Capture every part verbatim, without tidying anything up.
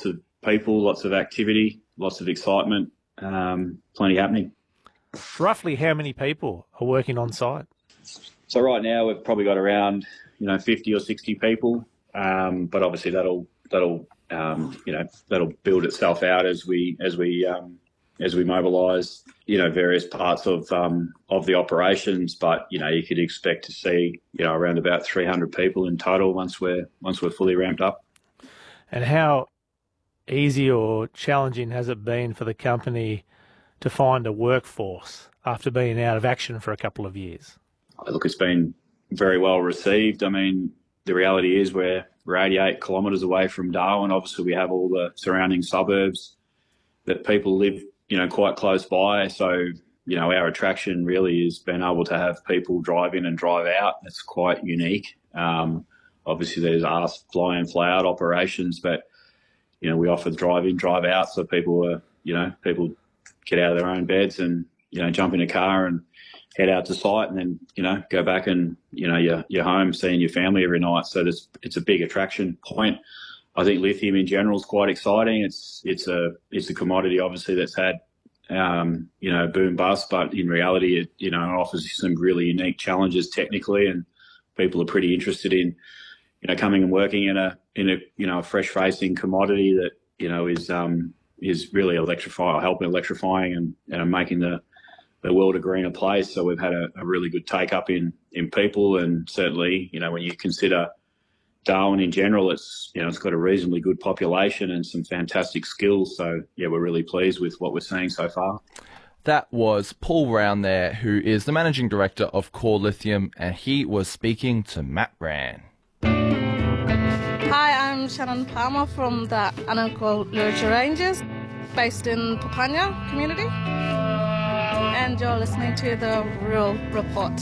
lots of people, lots of activity, lots of excitement, um, plenty happening. Roughly how many people are working on site? So right now we've probably got around, you know, fifty or sixty people, um, but obviously that'll that'll um, you know that'll build itself out as we as we um, as we mobilise, you know, various parts of um, of the operations. But you know, you could expect to see, you know, around about three hundred people in total once we're once we're fully ramped up. And how easy or challenging has it been for the company to find a workforce after being out of action for a couple of years? Look, it's been very well received. I mean, the reality is we're, we're eighty-eight kilometres away from Darwin. Obviously, we have all the surrounding suburbs that people live, you know, quite close by. So, you know, our attraction really is being able to have people drive in and drive out. That's quite unique. Um, obviously, there's our fly in, fly out operations, but, you know, we offer drive in, drive out. So people are, you know, people get out of their own beds and, you know, jump in a car and head out to site and then, you know, go back and, you know, you're, you're home seeing your family every night. So there's, it's a big attraction point. I think lithium in general is quite exciting. It's, it's a, it's a commodity obviously that's had, um, you know, boom bust, but in reality, it, you know, offers some really unique challenges technically, and people are pretty interested in, you know, coming and working in a, in a, you know, a fresh facing commodity that, you know, is, um, is really electrifying, helping electrifying and, and making the, the world a greener place. So we've had a, a really good take up in, in people, and certainly, you know, when you consider Darwin in general, it's, you know, it's got a reasonably good population and some fantastic skills. So yeah, we're really pleased with what we're seeing so far. That was Paul Brown there, who is the Managing Director of Core Lithium, and he was speaking to Matt Brand. Hi, I'm Shannon Palmer from the Ananko Literature Rangers, based in Papanya community. And you're listening to the Rural Report.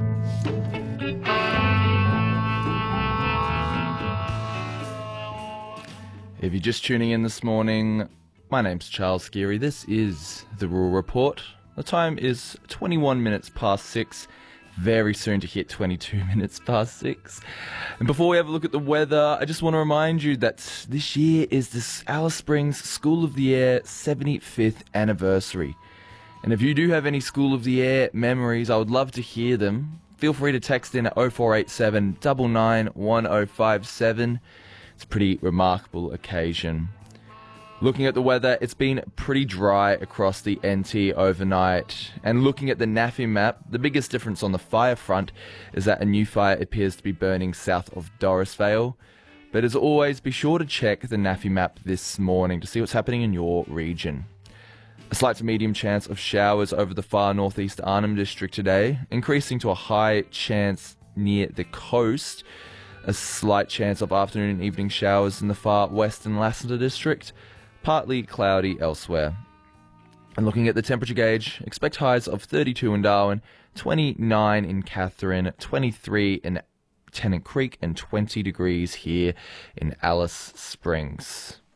If you're just tuning in this morning, my name's Charles Geary. This is the Rural Report. The time is twenty-one minutes past six. Very soon to hit twenty-two minutes past six. And before we have a look at the weather, I just want to remind you that this year is the Alice Springs School of the Air seventy-fifth anniversary. And if you do have any School of the Air memories, I would love to hear them. Feel free to text in at oh four eight seven, nine nine one oh five seven. It's a pretty remarkable occasion. Looking at the weather, it's been pretty dry across the N T overnight. And looking at the N A F I map, the biggest difference on the fire front is that a new fire appears to be burning south of Dorisvale. But as always, be sure to check the N A F I map this morning to see what's happening in your region. A slight to medium chance of showers over the far northeast Arnhem District today, increasing to a high chance near the coast. A slight chance of afternoon and evening showers in the far western Lassiter District. Partly cloudy elsewhere. And looking at the temperature gauge, expect highs of thirty-two in Darwin, twenty-nine in Katherine, twenty-three in Tennant Creek, and twenty degrees here in Alice Springs.